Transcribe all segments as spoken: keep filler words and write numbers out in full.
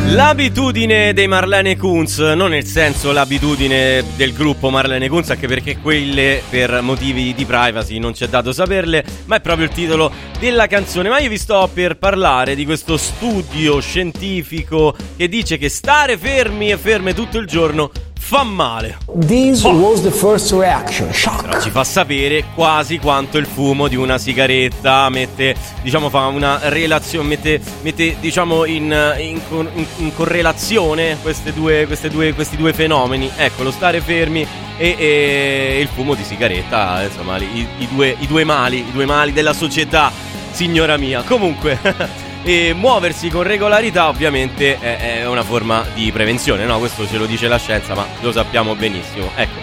L'abitudine dei Marlene Kunz, non nel senso l'abitudine del gruppo Marlene Kunz, anche perché quelle per motivi di privacy non c'è dato saperle, ma è proprio il titolo della canzone. Ma io vi sto per parlare di questo studio scientifico che dice che stare fermi e ferme tutto il giorno fa male. This oh. was the first reaction, shock. Però ci fa sapere quasi quanto il fumo di una sigaretta mette, diciamo, fa una relazione, mette, mette diciamo, in, in, in, in correlazione queste due, queste due, questi due fenomeni. Ecco, lo stare fermi e, e il fumo di sigaretta, insomma, i, i, due, i due mali, i due mali della società, signora mia. Comunque... E muoversi con regolarità ovviamente è, è una forma di prevenzione, no? Questo ce lo dice la scienza, ma lo sappiamo benissimo. Ecco,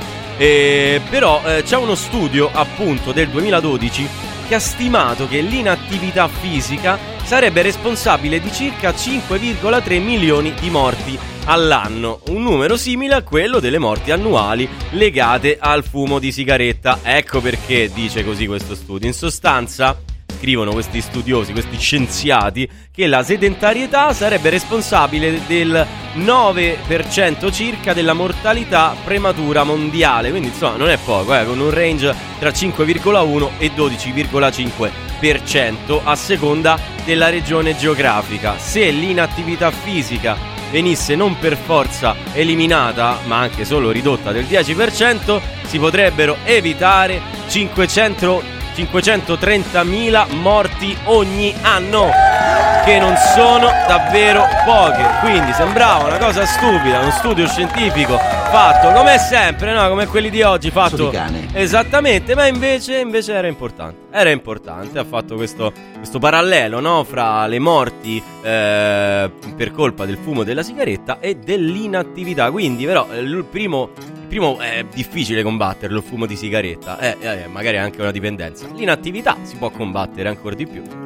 e, però eh, c'è uno studio appunto del duemiladodici che ha stimato che l'inattività fisica sarebbe responsabile di circa cinque virgola tre milioni di morti all'anno, un numero simile a quello delle morti annuali legate al fumo di sigaretta. Ecco perché dice così questo studio. In sostanza, scrivono questi studiosi, questi scienziati, che la sedentarietà sarebbe responsabile del nove per cento circa della mortalità prematura mondiale. Quindi insomma non è poco, eh, con un range tra cinque virgola uno e dodici virgola cinque per cento a seconda della regione geografica. Se l'inattività fisica venisse non per forza eliminata, ma anche solo ridotta del dieci per cento, si potrebbero evitare cinquecento cinquecentotrentamila morti ogni anno, che non sono davvero poche. Quindi sembrava una cosa stupida, uno studio scientifico fatto come sempre, no? Come quelli di oggi, fatto esattamente, ma invece, invece era importante. Era importante, ha fatto questo, questo parallelo, no? Fra le morti eh, per colpa del fumo della sigaretta e dell'inattività. Quindi però il primo... Il primo è difficile combatterlo, il fumo di sigaretta, eh, eh, magari è anche una dipendenza. L'inattività si può combattere ancora di più.